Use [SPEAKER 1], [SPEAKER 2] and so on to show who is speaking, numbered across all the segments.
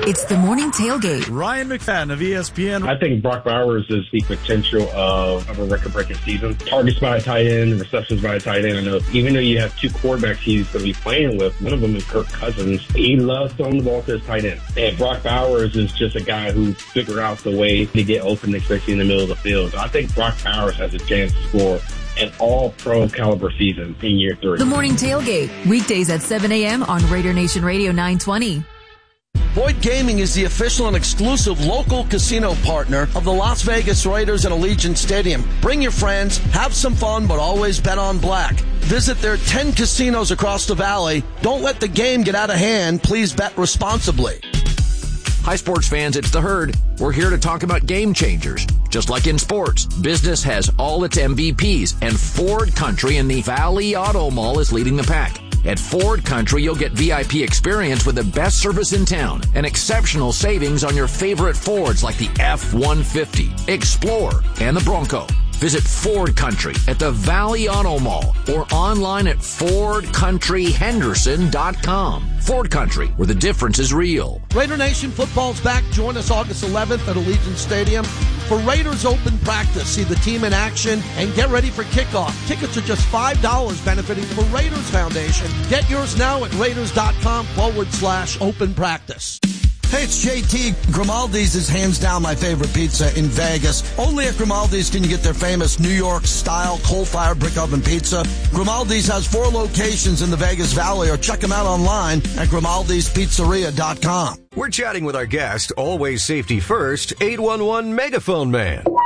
[SPEAKER 1] It's the Morning Tailgate.
[SPEAKER 2] Ryan McFadden of ESPN.
[SPEAKER 3] I think Brock Bowers is the potential of a record-breaking season. Targets by a tight end, receptions by a tight end. I know even though you have two quarterbacks he's going to be playing with, one of them is Kirk Cousins. He loves throwing the ball to his tight end. And Brock Bowers is just a guy who figured out the way to get open, especially in the middle of the field. So I think Brock Bowers has a chance to score an all-pro caliber season in year 3.
[SPEAKER 1] The Morning Tailgate, weekdays at 7 a.m. on Raider Nation Radio 920.
[SPEAKER 4] Boyd Gaming is the official and exclusive local casino partner of the Las Vegas Raiders at Allegiant Stadium. Bring your friends, have some fun, but always bet on black. Visit their 10 casinos across the valley. Don't let the game get out of hand. Please bet responsibly.
[SPEAKER 5] Hi, sports fans. It's The Herd. We're here to talk about game changers. Just like in sports, business has all its MVPs, and Ford Country in the Valley Auto Mall is leading the pack. At Ford Country, you'll get VIP experience with the best service in town and exceptional savings on your favorite Fords like the F-150, Explorer, and the Bronco. Visit Ford Country at the Valley Auto Mall or online at FordCountryHenderson.com. Ford Country, where the difference is real.
[SPEAKER 4] Raider Nation football's back. Join us August 11th at Allegiant Stadium for Raiders Open Practice. See the team in action and get ready for kickoff. Tickets are just $5 benefiting the Raiders Foundation. Get yours now at Raiders.com/open practice.
[SPEAKER 6] Hey, it's JT. Grimaldi's is hands down my favorite pizza in Vegas. Only at Grimaldi's can you get their famous New York-style coal-fired brick oven pizza. Grimaldi's has 4 locations in the Vegas Valley, or check them out online at Grimaldi'sPizzeria.com.
[SPEAKER 7] We're chatting with our guest, always safety first, 811 Megaphone Man.
[SPEAKER 8] Call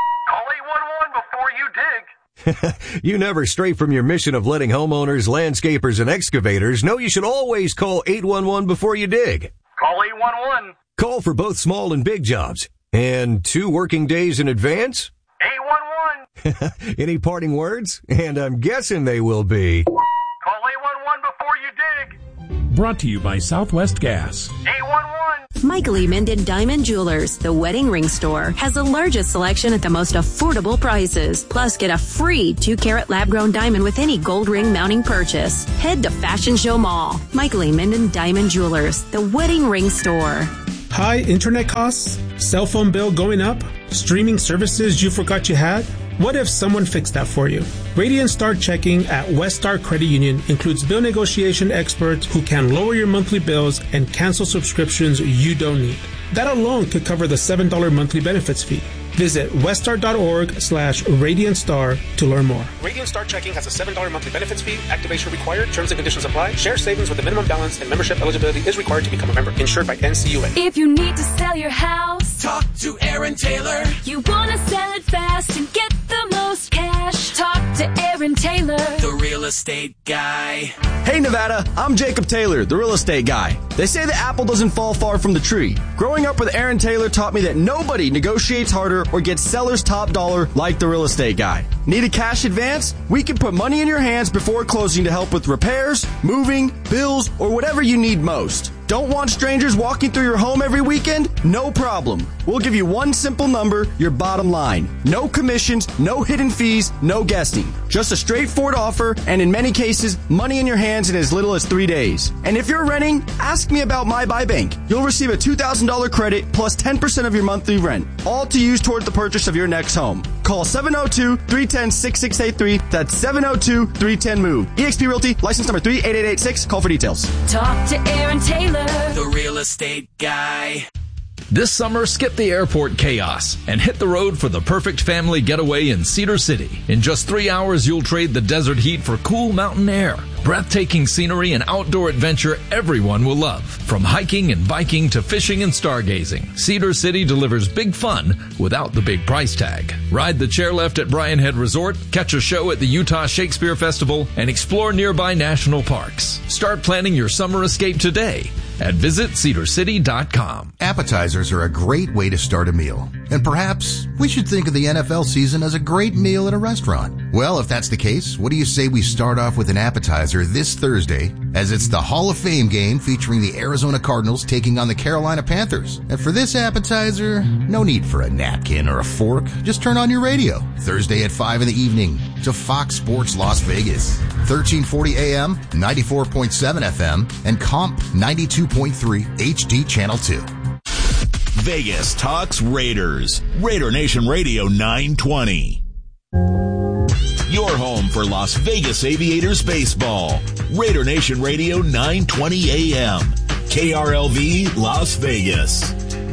[SPEAKER 8] 811 before you dig.
[SPEAKER 7] You never stray from your mission of letting homeowners, landscapers, and excavators know you should always call 811 before you dig.
[SPEAKER 8] Call 811.
[SPEAKER 7] Call for both small and big jobs. And 2 working days in advance?
[SPEAKER 8] 811.
[SPEAKER 7] Any parting words? And I'm guessing they will be.
[SPEAKER 8] Call 811 before you dig.
[SPEAKER 9] Brought to you by Southwest Gas.
[SPEAKER 8] 811.
[SPEAKER 10] Michael E. Minden Diamond Jewelers, the wedding ring store, has the largest selection at the most affordable prices. Plus, get a free 2-carat lab-grown diamond with any gold ring mounting purchase. Head to Fashion Show Mall. Michael E. Minden Diamond Jewelers, the wedding ring store.
[SPEAKER 11] High internet costs? Cell phone bill going up? Streaming services you forgot you had? What if someone fixed that for you? Radiant Star Checking at West Star Credit Union includes bill negotiation experts who can lower your monthly bills and cancel subscriptions you don't need. That alone could cover the $7 monthly benefits fee. Visit weststar.org/RadiantStar to learn more.
[SPEAKER 12] Radiant Star Checking has a $7 monthly benefits fee. Activation required. Terms and conditions apply. Share savings with a minimum balance and membership eligibility is required to become a member. Insured by NCUA.
[SPEAKER 13] If you need to sell your house,
[SPEAKER 14] talk to Aaron Taylor.
[SPEAKER 13] You want to sell it fast and get the most cash, talk to Aaron Taylor,
[SPEAKER 14] the real estate guy.
[SPEAKER 15] Hey Nevada, I'm Jacob Taylor, the real estate guy. They say the apple doesn't fall far from the tree. Growing up with Aaron Taylor taught me that nobody negotiates harder or gets seller's top dollar like the real estate guy. Need a cash advance? We can put money in your hands before closing to help with repairs, moving, bills, or whatever you need most. Don't want strangers walking through your home every weekend? No problem. We'll give you one simple number, your bottom line. No commissions, no hidden fees, no guessing. Just a straightforward offer, and in many cases, money in your hands in as little as 3 days. And if you're renting, ask me about My Buy Bank. You'll receive a $2,000 credit plus 10% of your monthly rent, all to use toward the purchase of your next home. Call 702-310-6683. That's 702-310-MOVE. eXp Realty, license number 38886. Call for details.
[SPEAKER 13] Talk to Aaron Taylor,
[SPEAKER 14] the real estate guy.
[SPEAKER 16] This summer, skip the airport chaos and hit the road for the perfect family getaway in Cedar City. In just 3 hours, you'll trade the desert heat for cool mountain air, breathtaking scenery, and outdoor adventure everyone will love. From hiking and biking to fishing and stargazing, Cedar City delivers big fun without the big price tag. Ride the chairlift at Bryan Head Resort, catch a show at the Utah Shakespeare Festival, and explore nearby national parks. Start planning your summer escape today at visitcedarcity.com.
[SPEAKER 17] Appetizers are a great way to start a meal. And perhaps we should think of the NFL season as a great meal at a restaurant. Well, if that's the case, what do you say we start off with an appetizer this Thursday, as it's the Hall of Fame game featuring the Arizona Cardinals taking on the Carolina Panthers. And for this appetizer, no need for a napkin or a fork. Just turn on your radio Thursday at 5 in the evening to Fox Sports Las Vegas, 1340 AM, 94.7 FM, and Comp 92.3 HD Channel 2.
[SPEAKER 18] Vegas talks Raiders. Raider Nation Radio 920. Your home for Las Vegas Aviators baseball. Raider Nation Radio 920 AM. KRLV Las Vegas.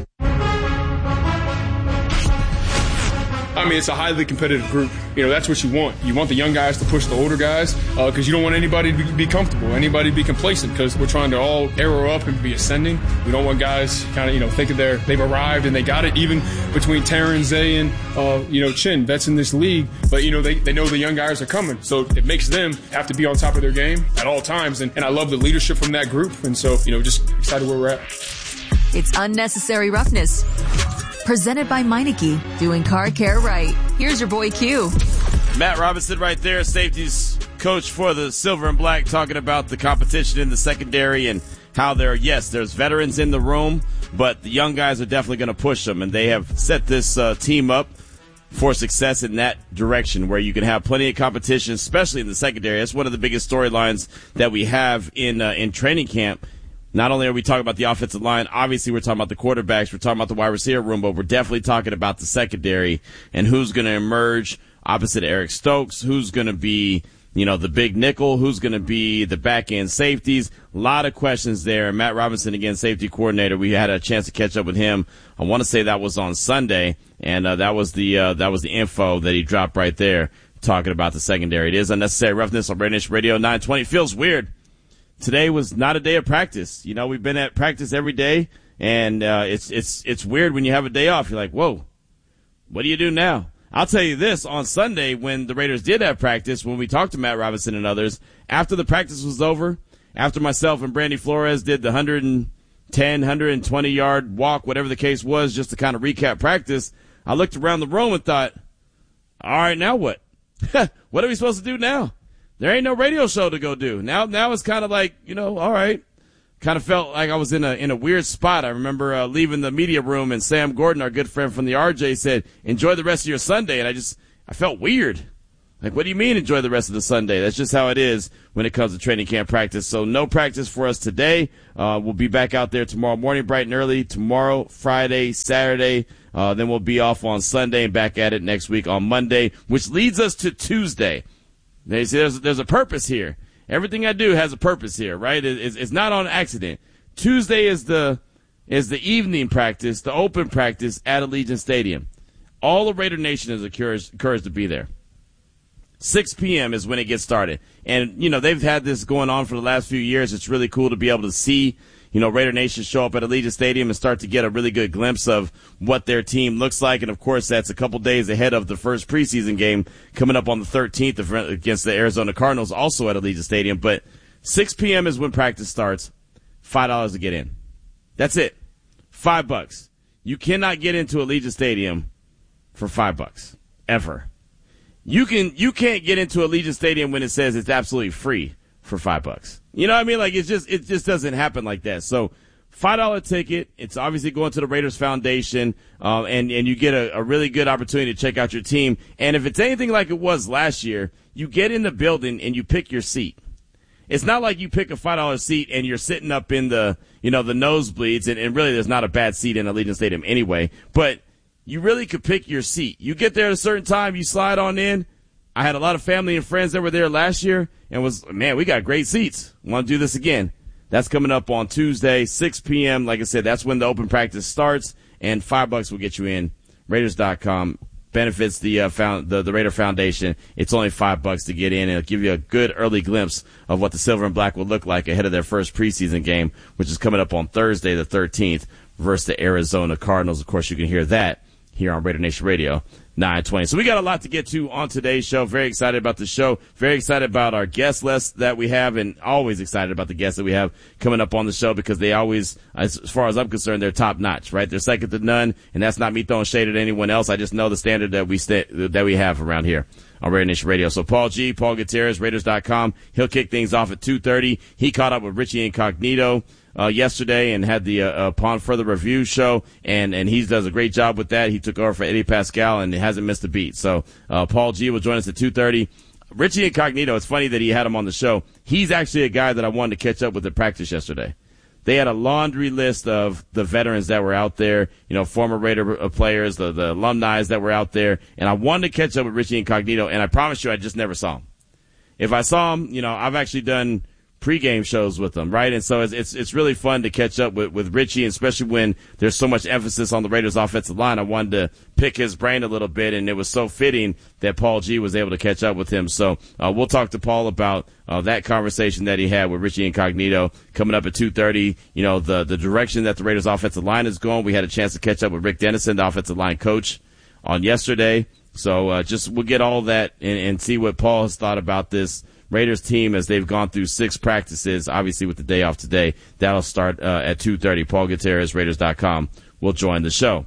[SPEAKER 19] I mean, it's a highly competitive group. You know, that's what you want. You want the young guys to push the older guys because you don't want anybody to be comfortable, anybody to be complacent, because we're trying to all arrow up and be ascending. We don't want guys kind of, thinking they've arrived and they got it, even between Terran, Zay, and, Chin, vets in this league. But, they know the young guys are coming. So it makes them have to be on top of their game at all times. And I love the leadership from that group. And so, just excited where we're at.
[SPEAKER 1] It's Unnecessary Roughness. Presented by Meineke, doing car care right. Here's your boy Q.
[SPEAKER 20] Matt Robinson right there, safeties coach for the Silver and Black, talking about the competition in the secondary and how there's veterans in the room, but the young guys are definitely going to push them, and they have set this team up for success in that direction where you can have plenty of competition, especially in the secondary. That's one of the biggest storylines that we have in training camp. Not only are we talking about the offensive line, obviously we're talking about the quarterbacks, we're talking about the wide receiver room, but we're definitely talking about the secondary and who's going to emerge opposite Eric Stokes, who's going to be, the big nickel, who's going to be the back-end safeties. A lot of questions there. And Matt Robinson, again, safety coordinator, we had a chance to catch up with him. I want to say that was on Sunday, and that was the info that he dropped right there talking about the secondary. It is Unnecessary Roughness on Raider Nation Radio 920. Feels weird. Today was not a day of practice. We've been at practice every day, and it's weird when you have a day off. You're like, whoa, what do you do now? I'll tell you this, on Sunday when the Raiders did have practice, when we talked to Matt Robinson and others, after the practice was over, after myself and Brandy Flores did the 110, 120-yard walk, whatever the case was, just to kind of recap practice, I looked around the room and thought, all right, now what? What are we supposed to do now? There ain't no radio show to go do. Now it's kind of like, all right. Kind of felt like I was in a weird spot. I remember leaving the media room, and Sam Gordon, our good friend from the RJ, said, enjoy the rest of your Sunday. And I felt weird. Like, what do you mean enjoy the rest of the Sunday? That's just how it is when it comes to training camp practice. So no practice for us today. We'll be back out there tomorrow morning, bright and early. Tomorrow, Friday, Saturday. Then we'll be off on Sunday and back at it next week on Monday, which leads us to Tuesday. They say there's a purpose here. Everything I do has a purpose here, right? It's not on accident. Tuesday is the evening practice, the open practice at Allegiant Stadium. All of Raider Nation is encouraged to be there. 6 p.m. is when it gets started. And, they've had this going on for the last few years. It's really cool to be able to see, Raider Nation show up at Allegiant Stadium and start to get a really good glimpse of what their team looks like. And, of course, that's a couple days ahead of the first preseason game coming up on the 13th against the Arizona Cardinals, also at Allegiant Stadium. But 6 p.m. is when practice starts. $5 to get in. That's it. $5. You cannot get into Allegiant Stadium for $5 ever. You can't get into Allegiant Stadium when it says it's absolutely free for $5. You know what I mean? Like, it just doesn't happen like that. So $5 ticket. It's obviously going to the Raiders Foundation, and you get a really good opportunity to check out your team. And if it's anything like it was last year, you get in the building and you pick your seat. It's not like you pick a $5 seat and you're sitting up in the nosebleeds, and really there's not a bad seat in Allegiant Stadium anyway, but you really could pick your seat. You get there at a certain time, you slide on in. I had a lot of family and friends that were there last year and we got great seats. Want to do this again. That's coming up on Tuesday, 6 p.m. Like I said, that's when the open practice starts, and $5 will get you in. Raiders.com benefits the Raider Foundation. It's only $5 to get in, and it'll give you a good early glimpse of what the Silver and Black will look like ahead of their first preseason game, which is coming up on Thursday the 13th versus the Arizona Cardinals. Of course, you can hear that here on Raider Nation Radio 920. So we got a lot to get to on today's show. Very excited about the show. Very excited about our guest list that we have, and always excited about the guests that we have coming up on the show, because they always, as far as I'm concerned, they're top notch, right? They're second to none, and that's not me throwing shade at anyone else. I just know the standard that we have around here on Raider Nation Radio. So Paul Gutierrez, Raiders.com. He'll kick things off at 2:30. He caught up with Richie Incognito yesterday and had the Upon Further Review show, and he does a great job with that. He took over for Eddie Pascal and hasn't missed a beat. So Paul G will join us at 2:30. Richie Incognito, it's funny that he had him on the show. He's actually a guy that I wanted to catch up with at practice yesterday. they had a laundry list of the veterans that were out there, former Raider players, the alumni that were out there. And I wanted to catch up with Richie Incognito, and I promise you I just never saw him. If I saw him, I've actually done pregame shows with them, right? And so it's really fun to catch up with Richie, especially when there's so much emphasis on the Raiders offensive line. I wanted to pick his brain a little bit, and it was so fitting that Paul G was able to catch up with him. So we'll talk to Paul about that conversation that he had with Richie Incognito coming up at 2:30. The direction that the Raiders offensive line is going. We had a chance to catch up with Rick Dennison, the offensive line coach, on yesterday. So we'll get all that and see what Paul has thought about this Raiders team as they've gone through 6 practices, obviously with the day off today. That'll start at 2:30. Paul Gutierrez, Raiders.com, will join the show.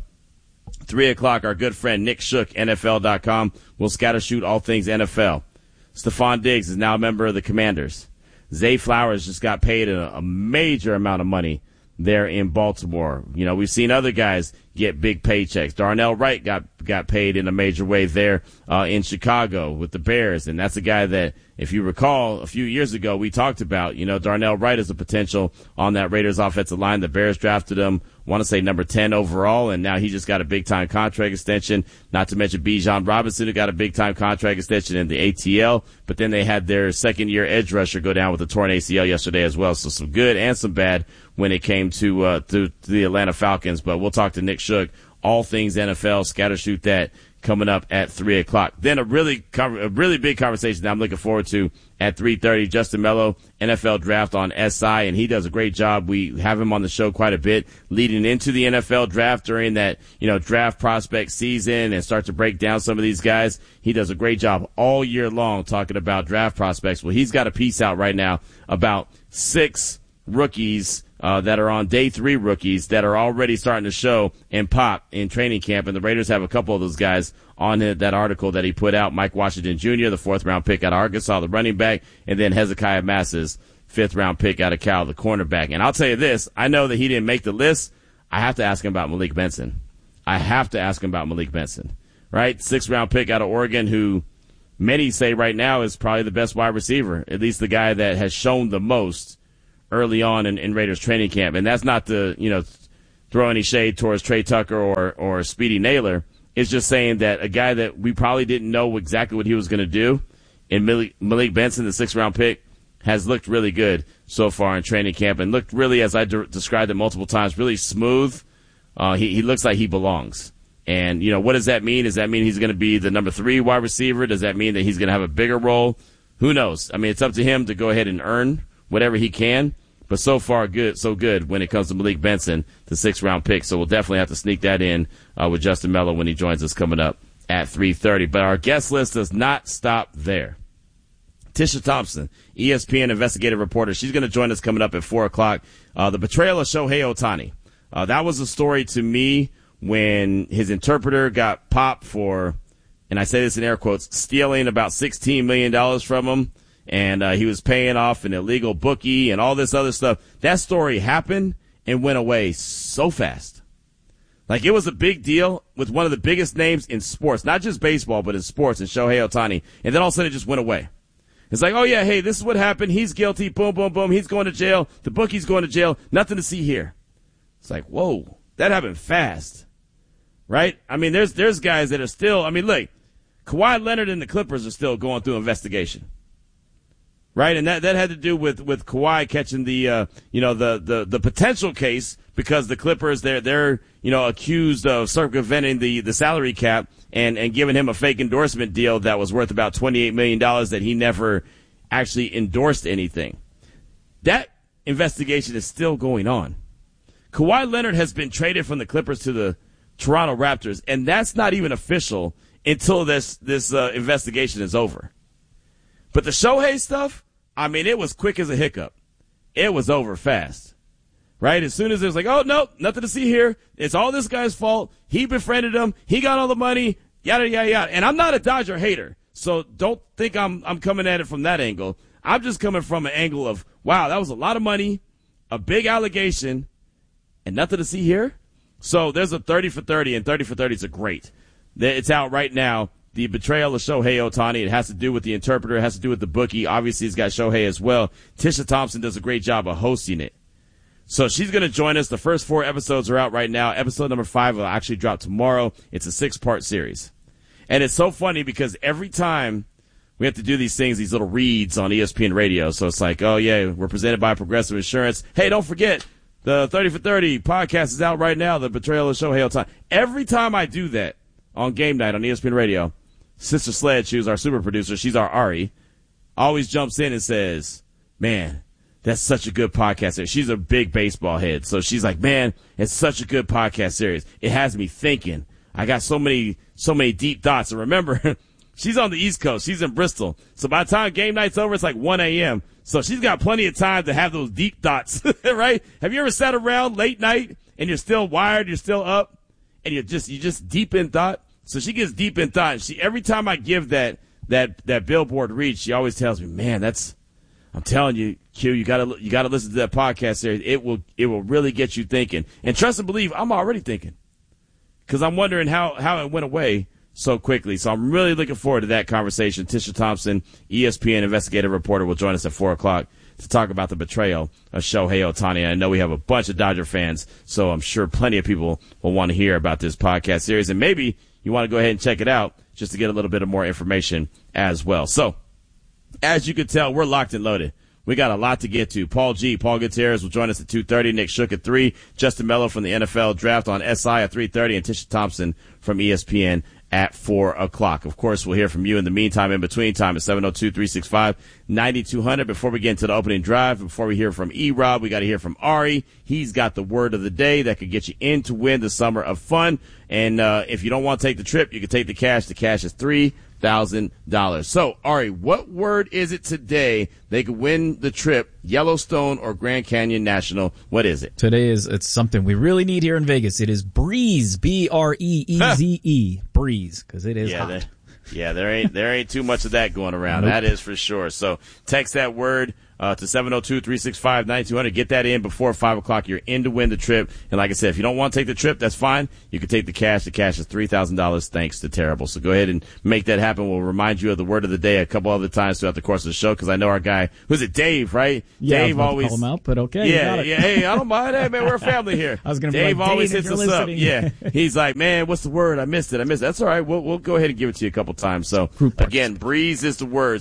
[SPEAKER 20] 3 o'clock, our good friend Nick Shook, NFL.com, will scatter shoot all things NFL. Stephon Diggs is now a member of the Commanders. Zay Flowers just got paid a major amount of money there in Baltimore. We've seen other guys get big paychecks. Darnell Wright got paid in a major way there in Chicago with the Bears, and that's a guy that, if you recall, a few years ago we talked about, Darnell Wright is a potential on that Raiders offensive line. The Bears drafted him, want to say number 10 overall, and now he just got a big-time contract extension, not to mention Bijan Robinson, who got a big-time contract extension in the ATL, but then they had their second-year edge rusher go down with a torn ACL yesterday as well, so some good and some bad when it came to the Atlanta Falcons. But we'll talk to Nick Shook, all things NFL, scatter shoot that, coming up at 3 o'clock. Then a really big conversation that I'm looking forward to at 3:30. Justin Mello, NFL draft on SI, and he does a great job. We have him on the show quite a bit leading into the NFL draft during that, draft prospect season and start to break down some of these guys. He does a great job all year long talking about draft prospects. Well, he's got a piece out right now about 6 rookies that are on day 3 rookies that are already starting to show and pop in training camp. And the Raiders have a couple of those guys on that article that he put out. Mike Washington Jr., the 4th-round pick out of Arkansas, the running back, and then Hezekiah Masses, 5th-round pick out of Cal, the cornerback. And I'll tell you this, I know that he didn't make the list. I have to ask him about Malik Benson. Right? 6th-round pick out of Oregon, who many say right now is probably the best wide receiver, at least the guy that has shown the most early on in Raiders training camp. And that's not to, throw any shade towards Trey Tucker or Speedy Naylor. It's just saying that a guy that we probably didn't know exactly what he was going to do, and Malik Benson, the 6th-round pick, has looked really good so far in training camp and looked really, as I described it multiple times, really smooth. He looks like he belongs. And, what does that mean? Does that mean he's going to be the number 3 wide receiver? Does that mean that he's going to have a bigger role? Who knows? I mean, it's up to him to go ahead and earn whatever he can. But so far, so good when it comes to Malik Benson, the 6th-round pick. So we'll definitely have to sneak that in with Justin Mello when he joins us coming up at 3:30. But our guest list does not stop there. Tisha Thompson, ESPN investigative reporter. She's going to join us coming up at 4 o'clock. The betrayal of Shohei Ohtani. That was a story to me when his interpreter got popped for, and I say this in air quotes, stealing about $16 million from him. And he was paying off an illegal bookie and all this other stuff. That story happened and went away so fast. Like, it was a big deal with one of the biggest names in sports, not just baseball, but in sports, in Shohei Ohtani. And then all of a sudden it just went away. It's like, oh, yeah, hey, this is what happened. He's guilty. Boom, boom, boom. He's going to jail. The bookie's going to jail. Nothing to see here. It's like, whoa, that happened fast. Right? I mean, there's guys that are still, I mean, look, Kawhi Leonard and the Clippers are still going through investigation. Right, and that had to do with Kawhi catching the potential case because the Clippers they're accused of circumventing the salary cap and giving him a fake endorsement deal that was worth about $28 million that he never actually endorsed anything. That investigation is still going on. Kawhi Leonard has been traded from the Clippers to the Toronto Raptors, and that's not even official until this investigation is over. But the Shohei stuff, I mean, it was quick as a hiccup. It was over fast, right? As soon as it was like, oh, no, nothing to see here. It's all this guy's fault. He befriended him. He got all the money, yada, yada, yada. And I'm not a Dodger hater, so don't think I'm coming at it from that angle. I'm just coming from an angle of, wow, that was a lot of money, a big allegation, and nothing to see here. So there's a 30 for 30, and 30 for 30s are great. It's out right now. The betrayal of Shohei Ohtani. It has to do with the interpreter. It has to do with the bookie. Obviously, it's got Shohei as well. Tisha Thompson does a great job of hosting it. So she's going to join us. The first 4 episodes are out right now. Episode number 5 will actually drop tomorrow. It's a 6-part series. And it's so funny because every time we have to do these things, these little reads on ESPN radio. So it's like, oh, yeah, we're presented by Progressive Insurance. Hey, don't forget, the 30 for 30 podcast is out right now, the Betrayal of Shohei Ohtani. Every time I do that on game night on ESPN radio, Sister Sledge, who's our super producer, she's our Ari, always jumps in and says, man, that's such a good podcast series. She's a big baseball head. So she's like, man, it's such a good podcast series. It has me thinking. I got so many deep thoughts. And remember, she's on the East Coast. She's in Bristol. So by the time game night's over, it's like 1 a.m. So she's got plenty of time to have those deep thoughts, right? Have you ever sat around late night and you're still wired, you're still up, and you're just deep in thought? So she gets deep in thought. And every time I give that billboard read, she always tells me, man, I'm telling you, Q, you gotta listen to that podcast series. It will really get you thinking. And trust and believe, I'm already thinking. Because I'm wondering how it went away so quickly. So I'm really looking forward to that conversation. Tisha Thompson, ESPN investigative reporter, will join us at 4 o'clock to talk about the betrayal of Shohei Ohtani. And I know we have a bunch of Dodger fans, so I'm sure plenty of people will want to hear about this podcast series. And maybe you want to go ahead and check it out just to get a little bit of more information as well. So, as you can tell, we're locked and loaded. We got a lot to get to. Paul Gutierrez will join us at 2:30. Nick Shook at 3. Justin Mello from the NFL Draft on SI at 3:30. And Tisha Thompson from ESPN at 4 o'clock. Of course, we'll hear from you in the meantime. In between time at 702-365-9200. Before we get into the opening drive, before we hear from E-Rob, we got to hear from Ari. He's got the word of the day that could get you in to win the summer of fun. And if you don't want to take the trip, you can take the cash. The cash is $3,000. So, Ari, what word is it today? They could win the trip, Yellowstone or Grand Canyon National. What is it?
[SPEAKER 21] Today it's something we really need here in Vegas. It is breeze, B-R-E-E-Z-E, breeze, because it is hot.
[SPEAKER 20] There ain't too much of that going around. Nope. That is for sure. So text that word to 702-365-9200. Get that in before 5 o'clock. You're in to win the trip. And like I said, if you don't want to take the trip, that's fine. You can take the cash. The cash is $3,000 thanks to Terrible. So go ahead and make that happen. We'll remind you of the word of the day a couple other times throughout the course of the show because I know our guy, who's it, Dave, right?
[SPEAKER 21] Yeah,
[SPEAKER 20] Dave always
[SPEAKER 21] call him out, but okay.
[SPEAKER 20] Yeah. Hey, I don't mind that, man. We're a family here.
[SPEAKER 21] I was going to
[SPEAKER 20] Dave
[SPEAKER 21] be like,
[SPEAKER 20] always
[SPEAKER 21] Dave,
[SPEAKER 20] hits us up. Yeah. He's like, man, what's the word? I missed it. That's all right. We'll go ahead and give it to you a couple times. So again, breeze is the word,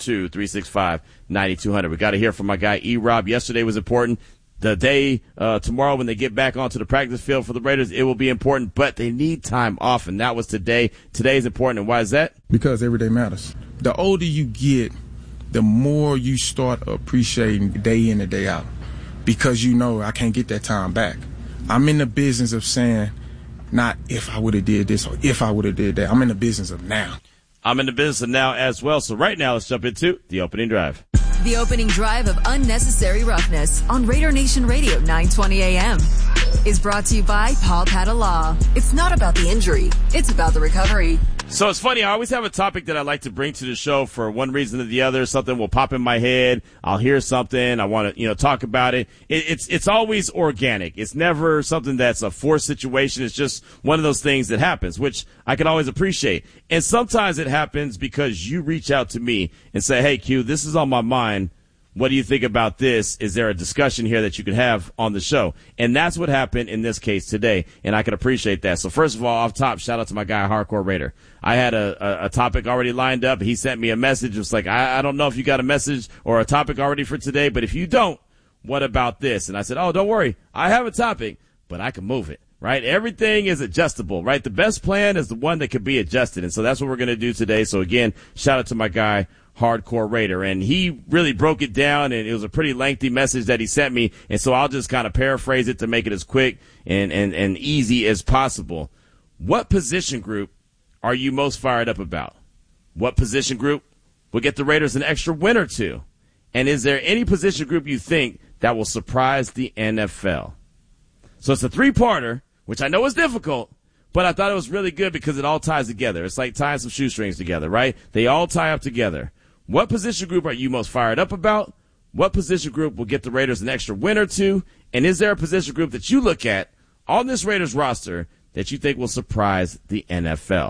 [SPEAKER 20] 702-365-9200. We got to hear from my guy, E-Rob. Yesterday was important. The day tomorrow when they get back onto the practice field for the Raiders, it will be important, but they need time off, and that was today. Today is important, and why is that?
[SPEAKER 22] Because every day matters. The older you get, the more you start appreciating day in and day out because you know I can't get that time back. I'm in the business of saying not if I would have did this or if I would have did that. I'm in the business of now.
[SPEAKER 20] I'm in the business of now as well. So right now, let's jump into the opening drive.
[SPEAKER 1] The opening drive of Unnecessary Roughness on Raider Nation Radio 920 AM is brought to you by Paul Patta Law. It's not about the injury. It's about the recovery.
[SPEAKER 20] So it's funny. I always have a topic that I like to bring to the show for one reason or the other. Something will pop in my head. I'll hear something. I want to, talk about it. It's always organic. It's never something that's a forced situation. It's just one of those things that happens, which I can always appreciate. And sometimes it happens because you reach out to me and say, hey, Q, this is on my mind. What do you think about this? Is there a discussion here that you could have on the show? And that's what happened in this case today, and I can appreciate that. So first of all, off top, shout out to my guy, Hardcore Raider. I had a topic already lined up. He sent me a message. It was like, I don't know if you got a message or a topic already for today, but if you don't, what about this? And I said, oh, don't worry. I have a topic, but I can move it. Right? Everything is adjustable, right? The best plan is the one that can be adjusted. And so that's what we're going to do today. So again, shout out to my guy, Hardcore Raider. And he really broke it down, and it was a pretty lengthy message that he sent me. And so I'll just kind of paraphrase it to make it as quick and easy as possible. What position group are you most fired up about? What position group will get the Raiders an extra win or two? And is there any position group you think that will surprise the NFL? So it's a three-parter, which I know is difficult, but I thought it was really good because it all ties together. It's like tying some shoestrings together, right? They all tie up together. What position group are you most fired up about? What position group will get the Raiders an extra win or two? And is there a position group that you look at on this Raiders roster that you think will surprise the NFL?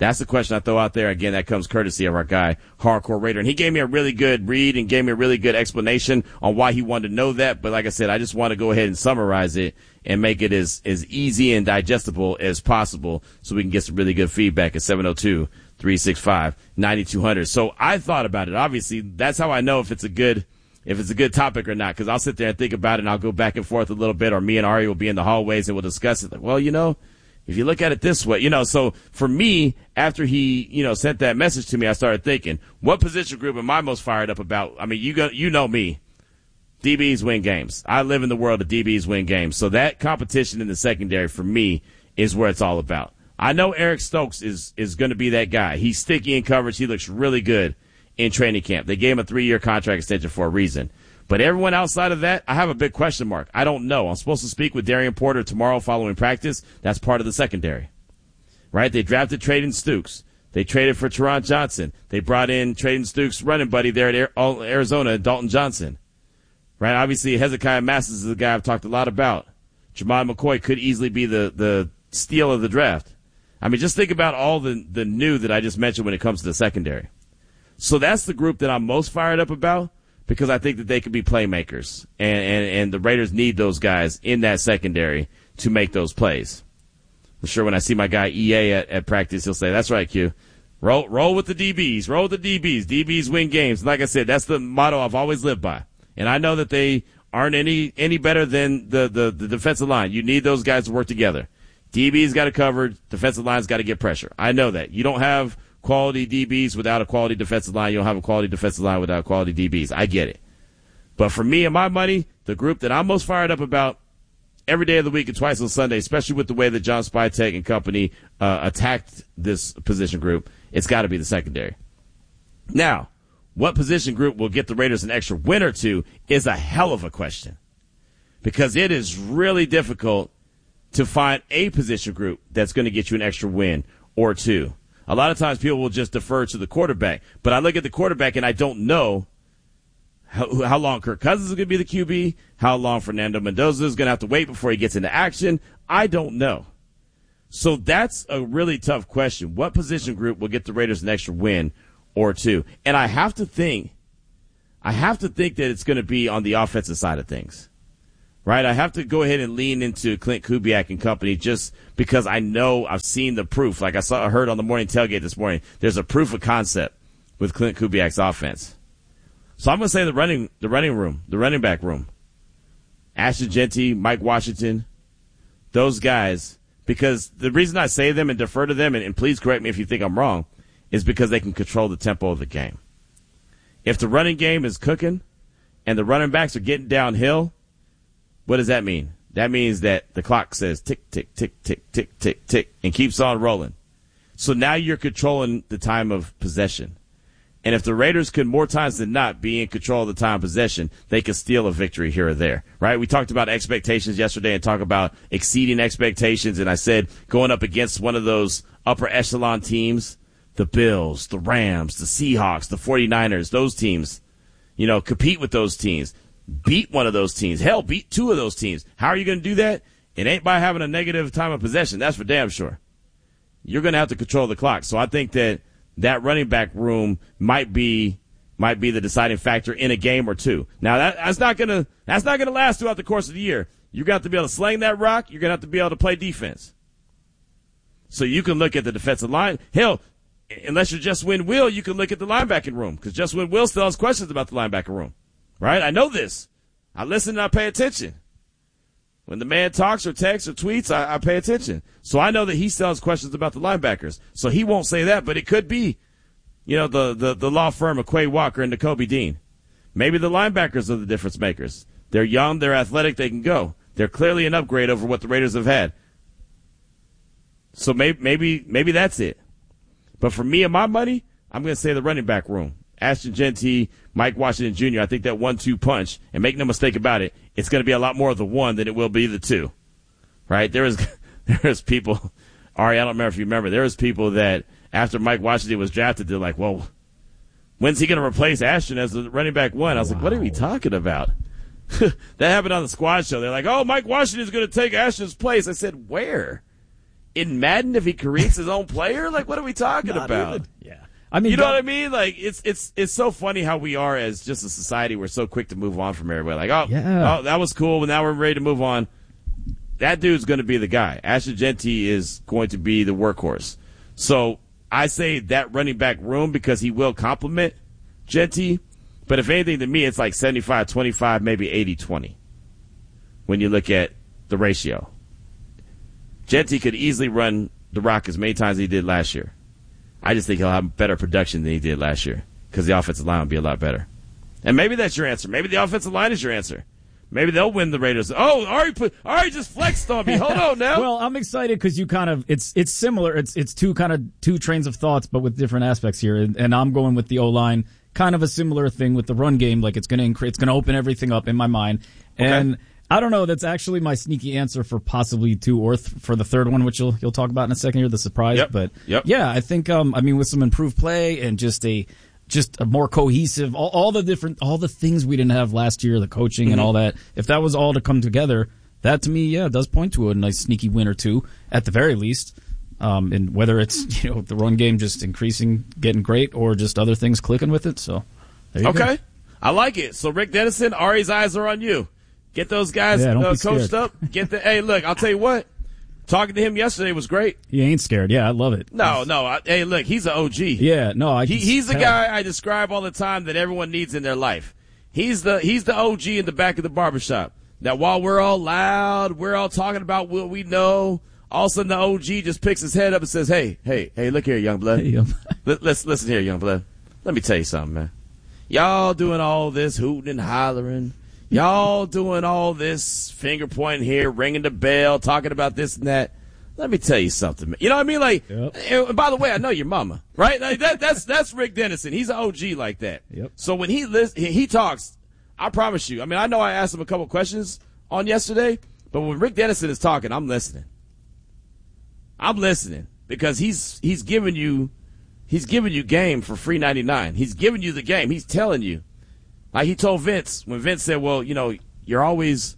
[SPEAKER 20] That's the question I throw out there. Again, that comes courtesy of our guy, Hardcore Raider. And he gave me a really good read and gave me a really good explanation on why he wanted to know that. But like I said, I just want to go ahead and summarize it and make it as easy and digestible as possible so we can get some really good feedback at 702-365-9200. So I thought about it. Obviously, that's how I know if it's a good topic or not, because I'll sit there and think about it and I'll go back and forth a little bit, or me and Ari will be in the hallways and we'll discuss it. Like, well, if you look at it this way, so for me, after he, sent that message to me, I started thinking, what position group am I most fired up about? I mean, you know me. DBs win games. I live in the world of DBs win games. So that competition in the secondary for me is where it's all about. I know Eric Stokes is going to be that guy. He's sticky in coverage. He looks really good in training camp. They gave him a 3-year contract extension for a reason. But everyone outside of that, I have a big question mark. I don't know. I'm supposed to speak with Darian Porter tomorrow following practice. That's part of the secondary, right? They drafted Trayden Stukes. They traded for Teron Johnson. They brought in Trayden Stukes' running buddy there at Arizona, Dalton Johnson, right? Obviously, Hezekiah Masters is the guy I've talked a lot about. Jamon McCoy could easily be the steal of the draft. I mean, just think about all the new that I just mentioned when it comes to the secondary. So that's the group that I'm most fired up about, because I think that they could be playmakers, and the Raiders need those guys in that secondary to make those plays. I'm sure when I see my guy EA at practice, he'll say, "That's right, Q. Roll with the DBs. Roll with the DBs. DBs win games." Like I said, that's the motto I've always lived by. And I know that they aren't any better than the defensive line. You need those guys to work together. DB's got it covered. Defensive line's got to get pressure. I know that. You don't have quality DBs without a quality defensive line. You don't have a quality defensive line without quality DBs. I get it. But for me and my money, the group that I'm most fired up about every day of the week and twice on Sunday, especially with the way that John Spytek and company attacked this position group, it's got to be the secondary. Now, what position group will get the Raiders an extra win or two is a hell of a question, because it is really difficult to find a position group that's going to get you an extra win or two. A lot of times people will just defer to the quarterback, but I look at the quarterback and I don't know how long Kirk Cousins is going to be the QB, how long Fernando Mendoza is going to have to wait before he gets into action. I don't know. So that's a really tough question. What position group will get the Raiders an extra win or two? And I have to think that it's going to be on the offensive side of things. Right, I have to go ahead and lean into Clint Kubiak and company, just because I know I've seen the proof. Like I heard on the morning tailgate this morning, there's a proof of concept with Clint Kubiak's offense. So I'm going to say the running back room. Ashton Jeanty, Mike Washington, those guys, because the reason I say them and defer to them, and please correct me if you think I'm wrong, is because they can control the tempo of the game. If the running game is cooking and the running backs are getting downhill, what does that mean? That means that the clock says tick, tick, tick, tick, tick, tick, tick, and keeps on rolling. So now you're controlling the time of possession. And if the Raiders could more times than not be in control of the time of possession, they could steal a victory here or there, right? We talked about expectations yesterday and talked about exceeding expectations. And I said going up against one of those upper echelon teams, the Bills, the Rams, the Seahawks, the 49ers, those teams, compete with those teams. Beat one of those teams. Hell, beat two of those teams. How are you going to do that? It ain't by having a negative time of possession. That's for damn sure. You're going to have to control the clock. So I think that running back room might be the deciding factor in a game or two. Now that's not going to last throughout the course of the year. You're going to have to be able to sling that rock. You're going to have to be able to play defense. So you can look at the defensive line. Hell, unless you're Just Win Will, you can look at the linebacking room, because Just Win Will still has questions about the linebacker room. Right? I know this. I listen and I pay attention. When the man talks or texts or tweets, I pay attention. So I know that he still has questions about the linebackers. So he won't say that, but it could be, the law firm of Quay Walker and Nakobe Dean. Maybe the linebackers are the difference makers. They're young, they're athletic, they can go. They're clearly an upgrade over what the Raiders have had. So maybe that's it. But for me and my money, I'm going to say the running back room. Ashton Jeanty, Mike Washington Jr., I think that 1-2 punch, and make no mistake about it, it's going to be a lot more of the one than it will be the two, right? There is people, Ari, I don't remember if you remember, there was people that after Mike Washington was drafted, they're like, well, when's he going to replace Ashton as the running back one? I was like, what are we talking about? That happened on the squad show. They're like, oh, Mike Washington's going to take Ashton's place. I said, where? in Madden if he creates his own player? Like, what are we talking about?
[SPEAKER 21] Even. Yeah. I mean,
[SPEAKER 20] you know what I mean? Like, it's so funny how we are as just a society. We're so quick to move on from everybody. Like, oh, that was cool, but now we're ready to move on. That dude's going to be the guy. Ashton Jeanty is going to be the workhorse. So I say that running back room because he will complement Jeanty. But if anything, to me, it's like 75-25, maybe 80-20 when you look at the ratio. Jeanty could easily run the rock as many times as he did last year. I just think he'll have better production than he did last year because the offensive line will be a lot better. And maybe that's your answer. Maybe the offensive line is your answer. Maybe they'll win the Raiders. Oh, Ari just flexed on me. Hold on now.
[SPEAKER 21] Well, I'm excited because you kind of it's similar. It's two trains of thoughts, but with different aspects here. And I'm going with the O-line, kind of a similar thing with the run game. Like it's going to open everything up in my mind.
[SPEAKER 20] Okay.
[SPEAKER 21] And I don't know. That's actually my sneaky answer for possibly two or for the third one, which you'll talk about in a second here, the surprise.
[SPEAKER 20] Yep.
[SPEAKER 21] But
[SPEAKER 20] yep.
[SPEAKER 21] Yeah, I think with some improved play and just a more cohesive, all the things we didn't have last year, the coaching and all that. If that was all to come together, that to me, does point to a nice sneaky win or two at the very least. And whether it's the run game just increasing, getting great, or just other things clicking with it. So there you go.
[SPEAKER 20] I like it. So Rick Dennison, Ari's eyes are on you. Get those guys coached up. Hey, look, I'll tell you what. Talking to him yesterday was great.
[SPEAKER 21] He ain't scared. Yeah, I love it.
[SPEAKER 20] No. Hey, look, he's an OG.
[SPEAKER 21] Yeah, no,
[SPEAKER 20] he's the guy I describe all the time that everyone needs in their life. He's the OG in the back of the barbershop. That while we're all loud, we're all talking about what we know, all of a sudden the OG just picks his head up and says, Hey, look here, young blood.
[SPEAKER 21] Hey,
[SPEAKER 20] listen here, young blood. Let me tell you something, man. Y'all doing all this hooting and hollering. Y'all doing all this finger pointing here, ringing the bell, talking about this and that. Let me tell you something, man. You know what I mean? Like, and by the way, I know your mama, right? Like that's Rick Dennison. He's an OG like that.
[SPEAKER 21] Yep.
[SPEAKER 20] So when he talks, I promise you. I mean, I know I asked him a couple questions on yesterday, but when Rick Dennison is talking, I'm listening. I'm listening because he's giving you game for free 99. He's giving you the game. He's telling you. Like he told Vince, when Vince said, well, you're always,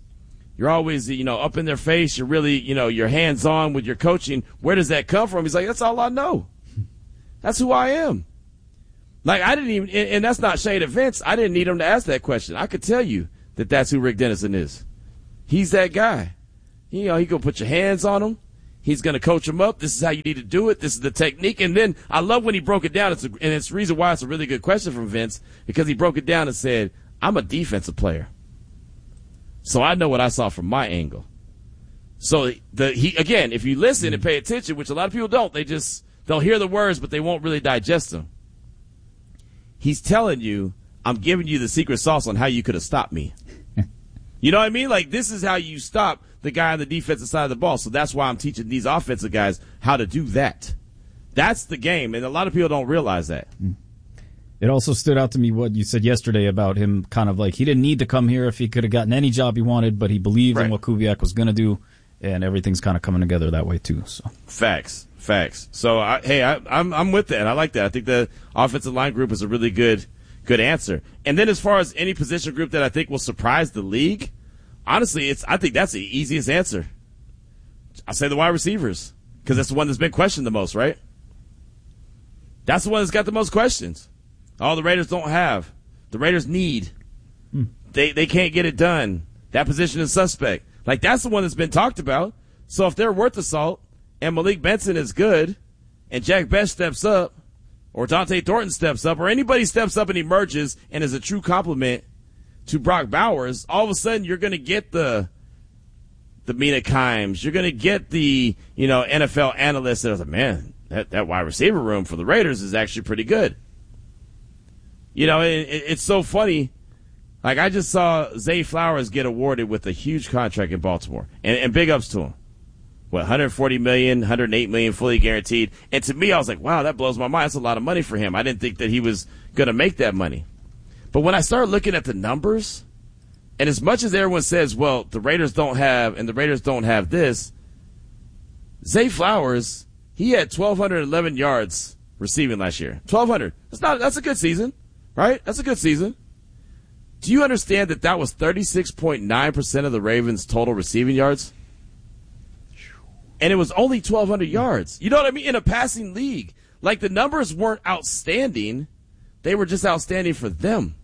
[SPEAKER 20] up in their face. You're really, you're hands on with your coaching. Where does that come from? He's like, that's all I know. That's who I am. Like I didn't even, and that's not shade at Vince. I didn't need him to ask that question. I could tell you that that's who Rick Dennison is. He's that guy. He gonna put your hands on him. He's going to coach him up. This is how you need to do it. This is the technique. And then I love when he broke it down. And it's the reason why it's a really good question from Vince, because he broke it down and said, I'm a defensive player. So I know what I saw from my angle. So again, if you listen and pay attention, which a lot of people don't, they'll hear the words, but they won't really digest them. He's telling you, I'm giving you the secret sauce on how you could have stopped me. You know what I mean? Like, this is how you stop the guy on the defensive side of the ball. So that's why I'm teaching these offensive guys how to do that. That's the game, and a lot of people don't realize that.
[SPEAKER 21] It also stood out to me what you said yesterday about him kind of like he didn't need to come here if he could have gotten any job he wanted, but he believed in what Kubiak was going to do, and everything's kind of coming together that way too. So
[SPEAKER 20] Facts. So, I'm with that. I like that. I think the offensive line group is a really good answer. And then as far as any position group that I think will surprise the league, honestly, I think that's the easiest answer. I'll say the wide receivers, because that's the one that's been questioned the most, right? That's the one that's got the most questions. All the Raiders don't have. The Raiders need. They can't get it done. That position is suspect. Like, that's the one that's been talked about. So if they're worth the salt, and Malik Benson is good, and Jack Best steps up, or Dante Thornton steps up, or anybody steps up and emerges and is a true compliment to Brock Bowers, all of a sudden you're going to get the Mina Kimes. You're going to get the, NFL analysts that are like, man, that wide receiver room for the Raiders is actually pretty good. It's so funny. Like, I just saw Zay Flowers get awarded with a huge contract in Baltimore, and big ups to him. $140 million, $108 million fully guaranteed. And to me, I was like, wow, that blows my mind. That's a lot of money for him. I didn't think that he was going to make that money. But when I started looking at the numbers, and as much as everyone says, well, the Raiders don't have this, Zay Flowers, he had 1,211 yards receiving last year. 1,200. That's a good season, right? That's a good season. Do you understand that was 36.9% of the Ravens' total receiving yards? and it was only 1,200 yards. You know what I mean? In a passing league. Like, the numbers weren't outstanding. They were just outstanding for them.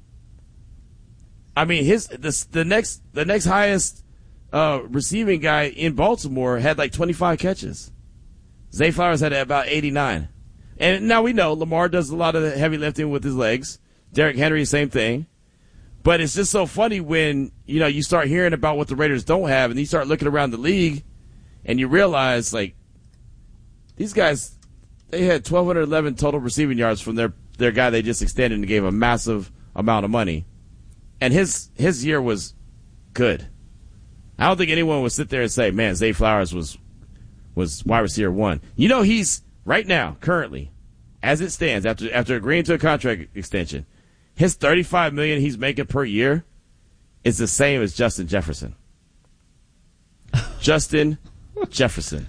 [SPEAKER 20] I mean, the next highest receiving guy in Baltimore had like 25 catches. Zay Flowers had about 89. And now we know Lamar does a lot of the heavy lifting with his legs. Derrick Henry, same thing. But it's just so funny when, you start hearing about what the Raiders don't have, and you start looking around the league, and you realize, like, these guys, they had 1,211 total receiving yards from their guy they just extended and gave a massive amount of money. And his year was good. I don't think anyone would sit there and say, man, Zay Flowers was wide receiver 1. He's right now, currently, as it stands, after agreeing to a contract extension, his $35 million he's making per year is the same as Justin Jefferson. Justin Jefferson.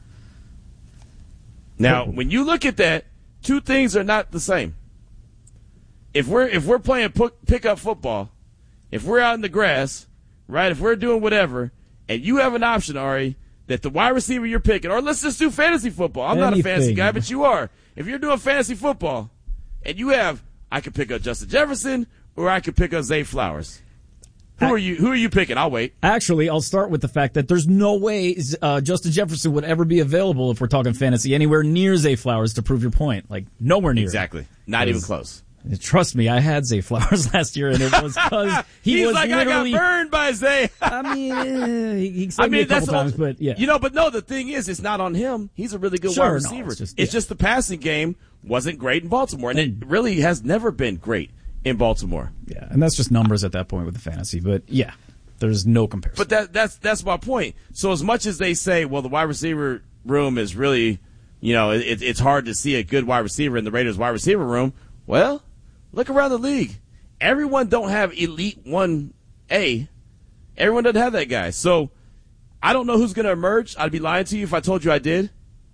[SPEAKER 20] Now, when you look at that, two things are not the same. If we're playing pickup football, if we're out in the grass, right, if we're doing whatever, and you have an option, Ari, that the wide receiver you're picking, or let's just do fantasy football. I'm not a fantasy guy, but you are. If you're doing fantasy football, and you have, I could pick up Justin Jefferson, or I could pick up Zay Flowers. Who are you picking? I'll wait.
[SPEAKER 21] Actually, I'll start with the fact that there's no way Justin Jefferson would ever be available, if we're talking fantasy, anywhere near Zay Flowers, to prove your point. Like, nowhere near.
[SPEAKER 20] Exactly. Not even close.
[SPEAKER 21] Trust me, I had Zay Flowers last year, and it was because he was
[SPEAKER 20] like,
[SPEAKER 21] literally,
[SPEAKER 20] I got burned by Zay.
[SPEAKER 21] I mean, he saved me a couple times, but yeah.
[SPEAKER 20] But no, the thing is, it's not on him. He's a really good wide receiver. It's just the passing game wasn't great in Baltimore, and it really has never been great in Baltimore.
[SPEAKER 21] Yeah, and that's just numbers at that point with the fantasy, but yeah, there's no comparison.
[SPEAKER 20] But that's my point. So as much as they say, well, the wide receiver room is really, it's hard to see a good wide receiver in the Raiders wide receiver room, well, look around the league. Everyone don't have elite 1A. Everyone doesn't have that guy. So I don't know who's going to emerge. I'd be lying to you if I told you I did.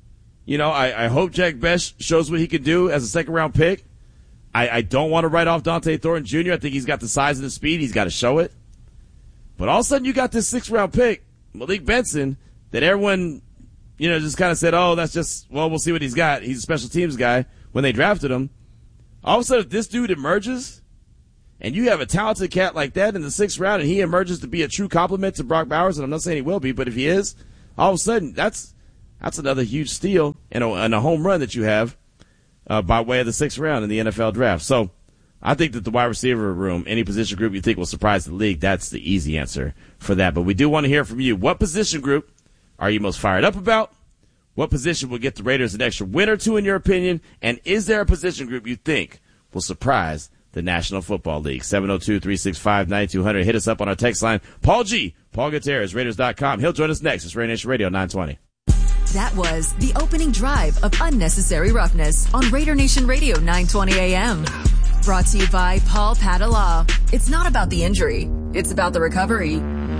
[SPEAKER 20] I hope Jack Best shows what he can do as a second-round pick. I don't want to write off Dante Thornton Jr. I think he's got the size and the speed. He's got to show it. But all of a sudden you got this 6th-round pick, Malik Benson, that everyone, just kind of said, oh, that's just, well, we'll see what he's got. He's a special teams guy when they drafted him. All of a sudden, if this dude emerges, and you have a talented cat like that in the 6th round, and he emerges to be a true compliment to Brock Bowers, and I'm not saying he will be, but if he is, all of a sudden, that's another huge steal and a home run that you have by way of the 6th round in the NFL draft. So I think that the wide receiver room, any position group you think will surprise the league, that's the easy answer for that. But we do want to hear from you. What position group are you most fired up about? What position will get the Raiders an extra win or two in your opinion? And is there a position group you think will surprise the National Football League? 702-365-9200. Hit us up on our text line. Paul Gutierrez, Raiders.com. He'll join us next. It's Raider Nation Radio 920.
[SPEAKER 1] That was the opening drive of Unnecessary Roughness on Raider Nation Radio 920 AM. Brought to you by Paul Padala. It's not about the injury. It's about the recovery.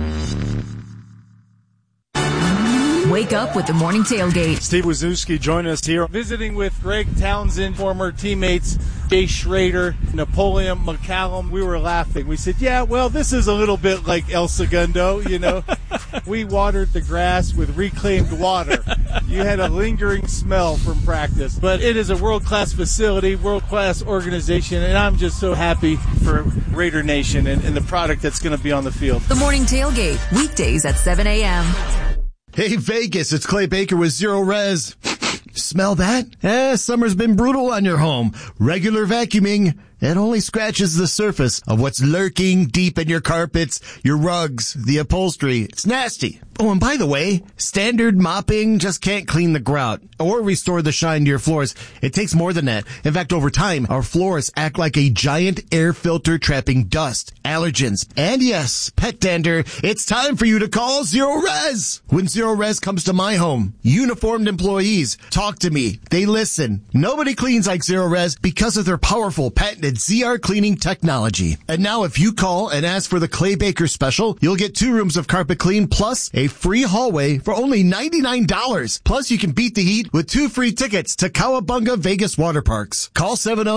[SPEAKER 1] Wake up with the morning tailgate.
[SPEAKER 2] Steve Wisniewski joining us here, visiting with Greg Townsend, former teammates Jay Schrader, Napoleon McCallum. We were laughing. We said, yeah, well, this is a little bit like El Segundo, We watered the grass with reclaimed water. You had a lingering smell from practice. But it is a world-class facility, world-class organization, and I'm just so happy for Raider Nation and the product that's going to be on the field.
[SPEAKER 1] The morning tailgate, weekdays at 7 a.m.
[SPEAKER 6] Hey, Vegas, it's Clay Baker with Zero Res. Smell that? Summer's been brutal on your home. Regular vacuuming, it only scratches the surface of what's lurking deep in your carpets, your rugs, the upholstery. It's nasty. Oh, and by the way, standard mopping just can't clean the grout or restore the shine to your floors. It takes more than that. In fact, over time, our floors act like a giant air filter trapping dust, allergens, and yes, pet dander. It's time for you to call Zero Res. When Zero Res comes to my home, uniformed employees talk to me. They listen. Nobody cleans like Zero Res because of their powerful patented ZR cleaning technology. And now if you call and ask for the Clay Baker special, you'll get 2 rooms of carpet clean plus a free hallway for only $99. Plus, you can beat the heat with 2 free tickets to Cowabunga Vegas Water Parks. Call